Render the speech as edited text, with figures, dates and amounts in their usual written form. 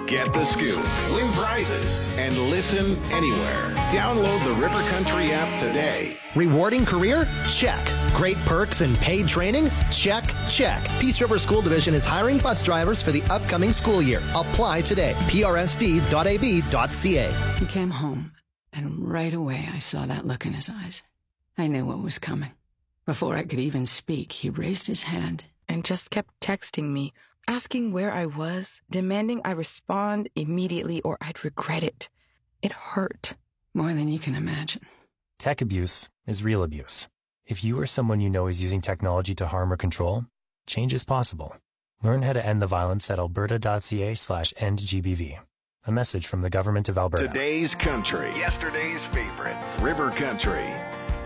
Get the scoop, win prizes, and listen anywhere. Download the River Country app today. Rewarding career? Check. Great perks and paid training? Check, check. Peace River School Division is hiring bus drivers for the upcoming school year. Apply today. prsd.ab.ca. He came home, and right away I saw that look in his eyes. I knew what was coming. Before I could even speak, he raised his hand and just kept texting me, asking where I was, demanding I respond immediately or I'd regret it. It hurt. More than you can imagine. Tech abuse is real abuse. If you or someone you know is using technology to harm or control, change is possible. Learn how to end the violence at alberta.ca/endgbv. A message from the Government of Alberta. Today's country. Yesterday's favorites. River Country.